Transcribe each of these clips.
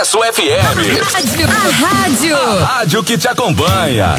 Progresso FM. A rádio que te acompanha.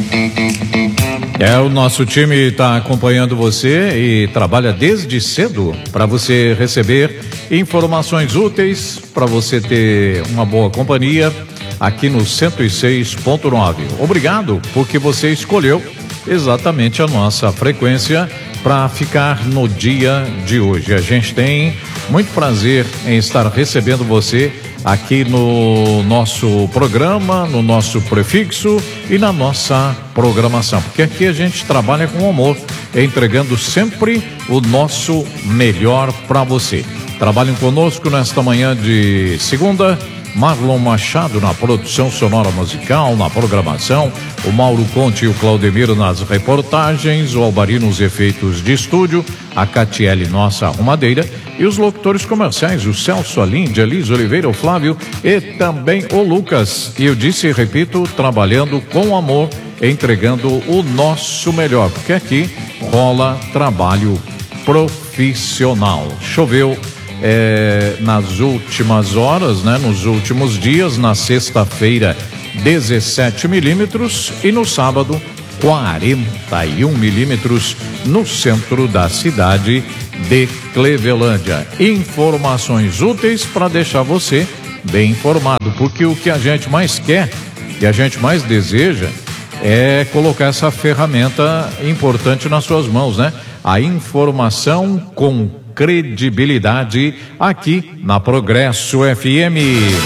O nosso time está acompanhando você e trabalha desde cedo para você receber informações úteis, para você ter uma boa companhia aqui no 106.9. Obrigado porque você escolheu exatamente a nossa frequência para ficar no dia de hoje. A gente tem muito prazer em estar recebendo você aqui no nosso programa, no nosso prefixo e na nossa programação, porque aqui a gente trabalha com amor, entregando sempre o nosso melhor para você. Trabalhem conosco nesta manhã de segunda, Marlon Machado na produção sonora musical, na programação, o Mauro Conte e o Claudemiro nas reportagens, o Albarino nos efeitos de estúdio, a Catiele, nossa arrumadeira, e os locutores comerciais, o Celso, a Líndia, Liz Oliveira, o Flávio e também o Lucas. E eu disse e repito, trabalhando com amor, entregando o nosso melhor, porque aqui rola trabalho profissional. Choveu nas últimas horas, né? Nos últimos dias, na sexta-feira 17 milímetros e no sábado 41 milímetros no centro da cidade de Clevelândia. Informações úteis para deixar você bem informado, porque o que a gente mais quer e a gente mais deseja é colocar essa ferramenta importante nas suas mãos, né? A informação com credibilidade aqui na Progresso FM.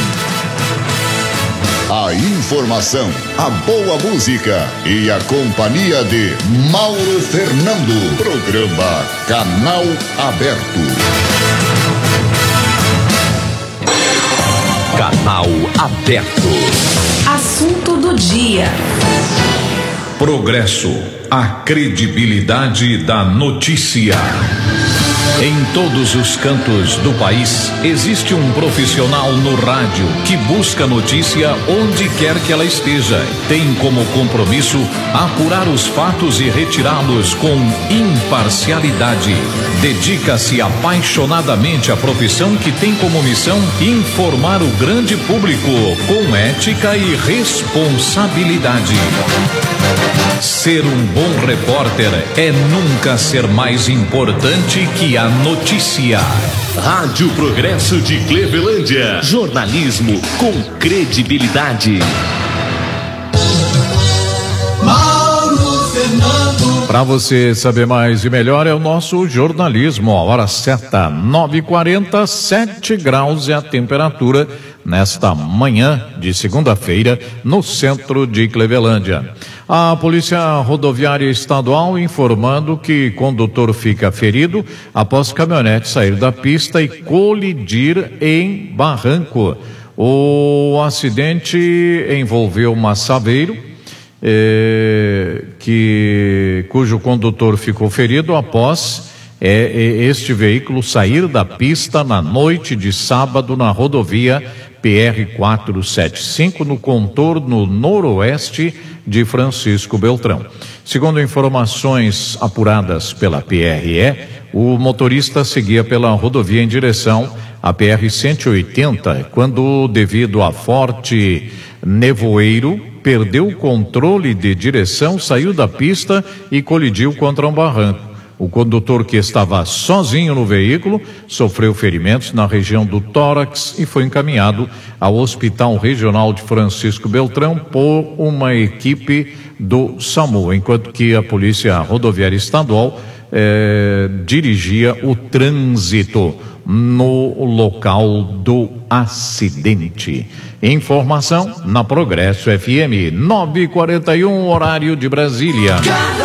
A informação, a boa música e a companhia de Mauro Fernando. Programa Canal Aberto. Canal Aberto. Assunto do dia. Progresso, a credibilidade da notícia. Em todos os cantos do país, existe um profissional no rádio que busca notícia onde quer que ela esteja. Tem como compromisso apurar os fatos e retirá-los com imparcialidade. Dedica-se apaixonadamente à profissão que tem como missão informar o grande público com ética e responsabilidade. Ser um bom repórter é nunca ser mais importante que a notícia. Rádio Progresso de Clevelândia. Jornalismo com credibilidade. Mauro Fernando. Para você saber mais e melhor, é o nosso jornalismo. A hora certa, 9h40, 7 graus é a temperatura nesta manhã de segunda-feira no centro de Clevelândia. A Polícia Rodoviária Estadual informando que condutor fica ferido após caminhonete sair da pista e colidir em barranco. O acidente envolveu uma Saveiro, cujo condutor ficou ferido após este veículo sair da pista na noite de sábado na rodovia PR-475 no contorno noroeste de Francisco Beltrão. Segundo informações apuradas pela PRE, o motorista seguia pela rodovia em direção à PR-180 quando, devido a forte nevoeiro, perdeu o controle de direção, saiu da pista e colidiu contra um barranco. O condutor, que estava sozinho no veículo, sofreu ferimentos na região do tórax e foi encaminhado ao Hospital Regional de Francisco Beltrão por uma equipe do SAMU, enquanto que a Polícia Rodoviária Estadual dirigia o trânsito no local do acidente. Informação na Progresso FM, 9h41, horário de Brasília.